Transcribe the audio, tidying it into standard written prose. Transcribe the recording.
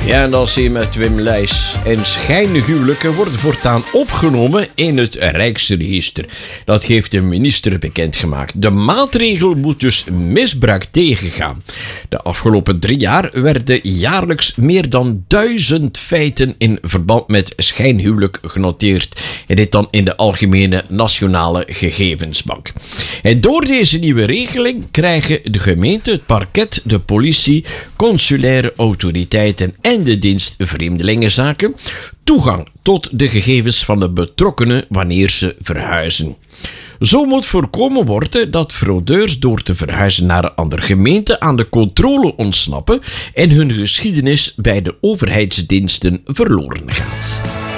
Ja, en dan zie je met Wim Leijs. En schijnhuwelijken worden voortaan opgenomen in het Rijksregister. Dat heeft de minister bekendgemaakt. De maatregel moet dus misbruik tegengaan. De afgelopen 3 jaar werden jaarlijks meer dan 1000 feiten in verband met schijnhuwelijk genoteerd. En dit dan in de Algemene Nationale Gegevensbank. En door deze nieuwe regeling krijgen de gemeente, het parket, de politie, consulaire autoriteiten en de dienst Vreemdelingenzaken toegang tot de gegevens van de betrokkenen wanneer ze verhuizen. Zo moet voorkomen worden dat fraudeurs door te verhuizen naar een andere gemeente aan de controle ontsnappen en hun geschiedenis bij de overheidsdiensten verloren gaat.